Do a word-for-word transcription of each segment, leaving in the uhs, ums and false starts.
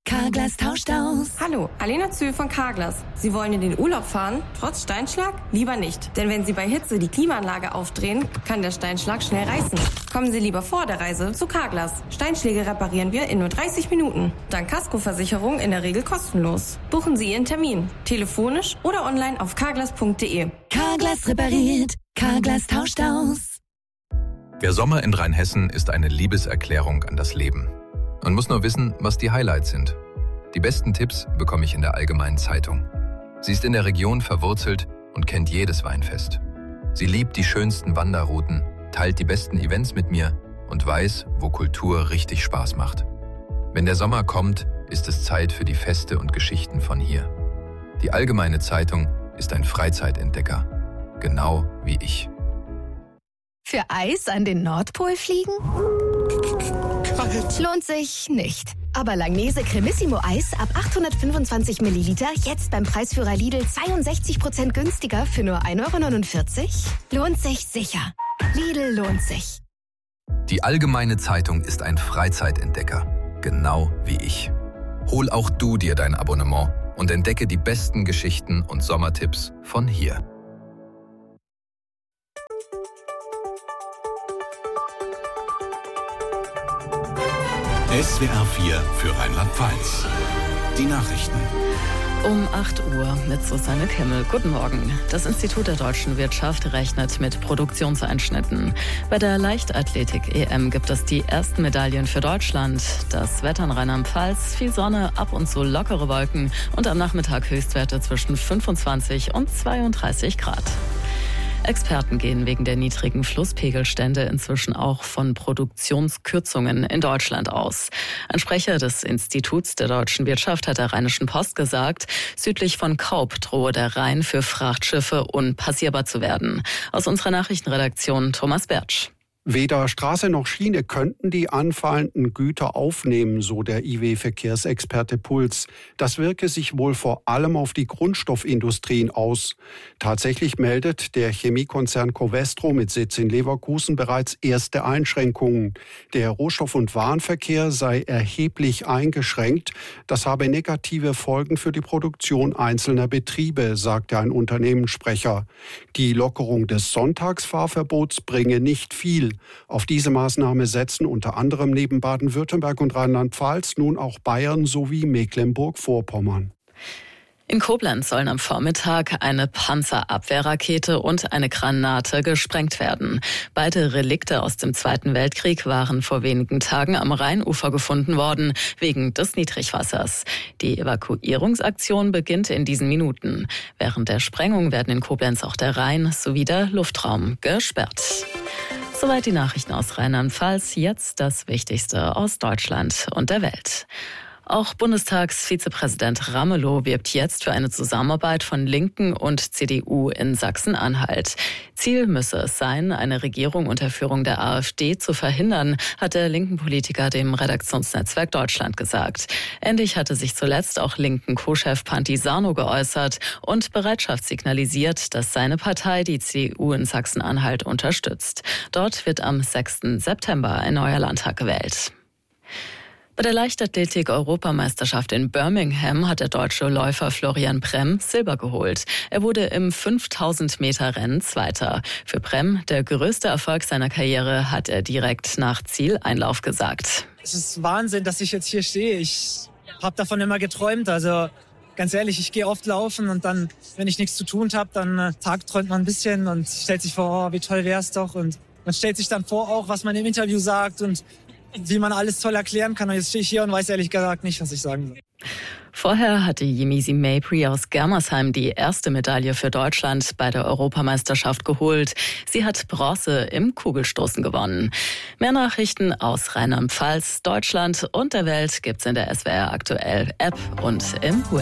Carglass tauscht aus. Hallo, Alena Zühl von Carglass. Sie wollen in den Urlaub fahren, trotz Steinschlag? Lieber nicht. Denn wenn Sie bei Hitze die Klimaanlage aufdrehen, kann der Steinschlag schnell reißen. Kommen Sie lieber vor der Reise zu Carglass. Steinschläge reparieren wir in nur dreißig Minuten. Dank Kaskoversicherung in der Regel kostenlos. Buchen Sie Ihren Termin. Telefonisch oder online auf carglass punkt de. Carglass repariert. Carglass tauscht aus. Der Sommer in Rheinhessen ist eine Liebeserklärung an das Leben. Man muss nur wissen, was die Highlights sind. Die besten Tipps bekomme ich in der Allgemeinen Zeitung. Sie ist in der Region verwurzelt und kennt jedes Weinfest. Sie liebt die schönsten Wanderrouten, teilt die besten Events mit mir und weiß, wo Kultur richtig Spaß macht. Wenn der Sommer kommt, ist es Zeit für die Feste und Geschichten von hier. Die Allgemeine Zeitung ist ein Freizeitentdecker, genau wie ich. Für Eis an den Nordpol fliegen? Lohnt sich nicht. Aber Langnese Cremissimo Eis ab achthundertfünfundzwanzig Milliliter jetzt beim Preisführer Lidl zweiundsechzig Prozent günstiger für nur ein Euro neunundvierzig? Lohnt sich sicher. Lidl lohnt sich. Die Allgemeine Zeitung ist ein Freizeitentdecker, genau wie ich. Hol auch du dir dein Abonnement und entdecke die besten Geschichten und Sommertipps von hier. S W R vier für Rheinland-Pfalz. Die Nachrichten. Um acht Uhr mit Susanne Kimmel. Guten Morgen. Das Institut der deutschen Wirtschaft rechnet mit Produktionseinschnitten. Bei der Leichtathletik-E M gibt es die ersten Medaillen für Deutschland. Das Wetter in Rheinland-Pfalz, viel Sonne, ab und zu lockere Wolken und am Nachmittag Höchstwerte zwischen fünfundzwanzig und zweiunddreißig Grad. Experten gehen wegen der niedrigen Flusspegelstände inzwischen auch von Produktionskürzungen in Deutschland aus. Ein Sprecher des Instituts der deutschen Wirtschaft hat der Rheinischen Post gesagt, südlich von Kaub drohe der Rhein für Frachtschiffe unpassierbar zu werden. Aus unserer Nachrichtenredaktion Thomas Bertsch. Weder Straße noch Schiene könnten die anfallenden Güter aufnehmen, so der I W-Verkehrsexperte Puls. Das wirke sich wohl vor allem auf die Grundstoffindustrien aus. Tatsächlich meldet der Chemiekonzern Covestro mit Sitz in Leverkusen bereits erste Einschränkungen. Der Rohstoff- und Warenverkehr sei erheblich eingeschränkt. Das habe negative Folgen für die Produktion einzelner Betriebe, sagte ein Unternehmenssprecher. Die Lockerung des Sonntagsfahrverbots bringe nicht viel. Auf diese Maßnahme setzen unter anderem neben Baden-Württemberg und Rheinland-Pfalz nun auch Bayern sowie Mecklenburg-Vorpommern. In Koblenz sollen am Vormittag eine Panzerabwehrrakete und eine Granate gesprengt werden. Beide Relikte aus dem Zweiten Weltkrieg waren vor wenigen Tagen am Rheinufer gefunden worden, wegen des Niedrigwassers. Die Evakuierungsaktion beginnt in diesen Minuten. Während der Sprengung werden in Koblenz auch der Rhein sowie der Luftraum gesperrt. Soweit die Nachrichten aus Rheinland-Pfalz. Jetzt das Wichtigste aus Deutschland und der Welt. Auch Bundestagsvizepräsident Ramelow wirbt jetzt für eine Zusammenarbeit von Linken und C D U in Sachsen-Anhalt. Ziel müsse es sein, eine Regierung unter Führung der AfD zu verhindern, hat der linken Politiker dem Redaktionsnetzwerk Deutschland gesagt. Ähnlich hatte sich zuletzt auch linken Co-Chef Pantisano geäußert und Bereitschaft signalisiert, dass seine Partei die C D U in Sachsen-Anhalt unterstützt. Dort wird am sechsten September ein neuer Landtag gewählt. Bei der Leichtathletik-Europameisterschaft in Birmingham hat der deutsche Läufer Florian Prem Silber geholt. Er wurde im fünftausend Meter Rennen Zweiter. Für Prem der größte Erfolg seiner Karriere, hat er direkt nach Zieleinlauf gesagt. Es ist Wahnsinn, dass ich jetzt hier stehe. Ich habe davon immer geträumt. Also ganz ehrlich, ich gehe oft laufen und dann, wenn ich nichts zu tun habe, dann äh, tagträumt man ein bisschen und stellt sich vor, oh, wie toll wäre es doch. Und man stellt sich dann vor auch, was man im Interview sagt und wie man alles toll erklären kann. Und jetzt stehe ich hier und weiß ehrlich gesagt nicht, was ich sagen soll. Vorher hatte Yemisi Mabry aus Germersheim die erste Medaille für Deutschland bei der Europameisterschaft geholt. Sie hat Bronze im Kugelstoßen gewonnen. Mehr Nachrichten aus Rheinland-Pfalz, Deutschland und der Welt gibt's in der S W R Aktuell App und im Web.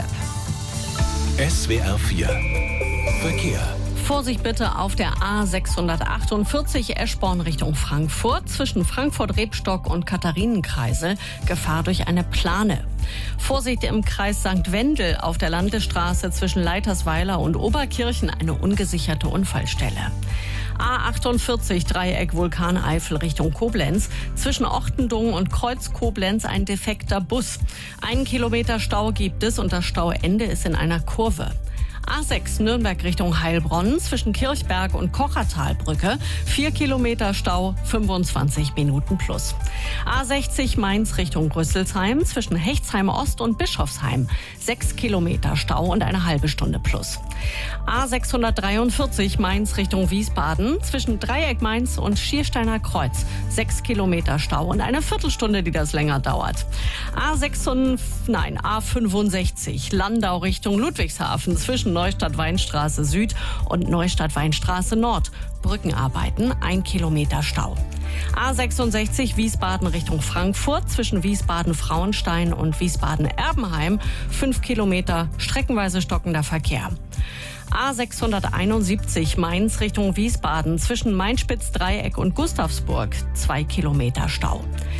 S W R vier Verkehr. Vorsicht bitte auf der A sechshundertachtundvierzig Eschborn Richtung Frankfurt zwischen Frankfurt-Rebstock und Katharinenkreisel. Gefahr durch eine Plane. Vorsicht im Kreis Sankt Wendel auf der Landesstraße zwischen Leitersweiler und Oberkirchen eine ungesicherte Unfallstelle. A achtundvierzig Dreieck Vulkaneifel Richtung Koblenz. Zwischen Ochtendungen und Kreuz Koblenz ein defekter Bus. Einen Kilometer Stau gibt es und das Stauende ist in einer Kurve. A sechs Nürnberg Richtung Heilbronn zwischen Kirchberg und Kochertalbrücke. Vier Kilometer Stau, fünfundzwanzig Minuten plus. A sechzig Mainz Richtung Rüsselsheim zwischen Hechtsheim Ost und Bischofsheim. Sechs Kilometer Stau und eine halbe Stunde plus. A sechshundertdreiundvierzig Mainz Richtung Wiesbaden zwischen Dreieck Mainz und Schiersteiner Kreuz. Sechs Kilometer Stau und eine Viertelstunde, die das länger dauert. A sechs, nein, A fünfundsechzig Landau Richtung Ludwigshafen zwischen Neustadt-Weinstraße Süd und Neustadt-Weinstraße Nord. Brückenarbeiten, ein Kilometer Stau. A sechsundsechzig Wiesbaden Richtung Frankfurt zwischen Wiesbaden-Frauenstein und Wiesbaden-Erbenheim. Fünf Kilometer, streckenweise stockender Verkehr. A sechshunderteinundsiebzig Mainz Richtung Wiesbaden zwischen Mainspitz-Dreieck und Gustavsburg. Zwei Kilometer Stau.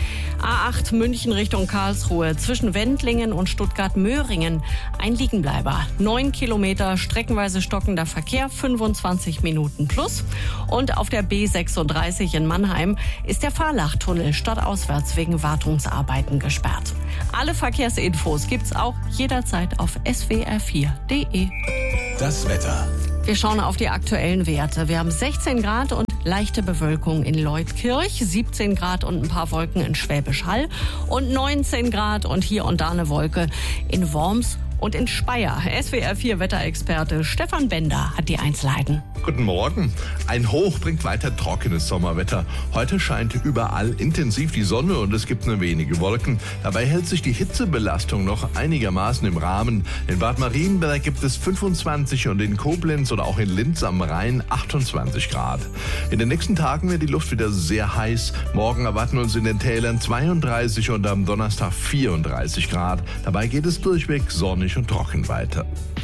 A acht München Richtung Karlsruhe zwischen Wendlingen und Stuttgart-Möhringen. Ein Liegenbleiber. Neun Kilometer, streckenweise stockender Verkehr, fünfundzwanzig Minuten plus. Und auf der B sechsunddreißig in Mannheim ist der Fahrlachtunnel stadtauswärts wegen Wartungsarbeiten gesperrt. Alle Verkehrsinfos gibt's auch jederzeit auf S W R vier punkt de. Das Wetter. Wir schauen auf die aktuellen Werte. Wir haben sechzehn Grad und leichte Bewölkung in Leutkirch, siebzehn Grad und ein paar Wolken in Schwäbisch Hall und neunzehn Grad und hier und da eine Wolke in Worms und in Speyer. S W R vier Wetterexperte Stefan Bender hat die Einzelheiten. Guten Morgen. Ein Hoch bringt weiter trockenes Sommerwetter. Heute scheint überall intensiv die Sonne und es gibt nur wenige Wolken. Dabei hält sich die Hitzebelastung noch einigermaßen im Rahmen. In Bad Marienberg gibt es fünfundzwanzig und in Koblenz oder auch in Linz am Rhein achtundzwanzig Grad. In den nächsten Tagen wird die Luft wieder sehr heiß. Morgen erwarten uns in den Tälern zweiunddreißig und am Donnerstag vierunddreißig Grad. Dabei geht es durchweg sonnig und trocken weiter.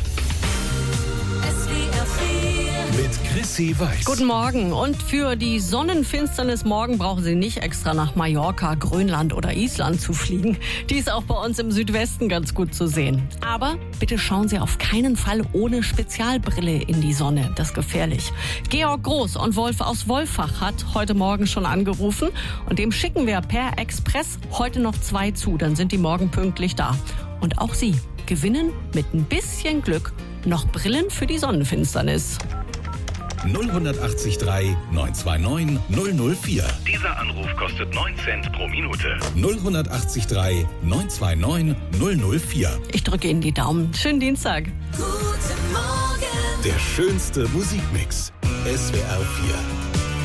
Mit Chrissy Weiß. Guten Morgen. Und für die Sonnenfinsternis morgen brauchen Sie nicht extra nach Mallorca, Grönland oder Island zu fliegen. Die ist auch bei uns im Südwesten ganz gut zu sehen. Aber bitte schauen Sie auf keinen Fall ohne Spezialbrille in die Sonne. Das ist gefährlich. Georg Groß und Wolf aus Wolfach hat heute Morgen schon angerufen. Und dem schicken wir per Express heute noch zwei zu. Dann sind die morgen pünktlich da. Und auch Sie gewinnen mit ein bisschen Glück noch Brillen für die Sonnenfinsternis. null acht drei neun zwei neun null null vier. Dieser Anruf kostet neun Cent pro Minute. null acht drei neun zwei neun null null vier. Ich drücke Ihnen die Daumen. Schönen Dienstag. Guten Morgen. Der schönste Musikmix. S W R vier.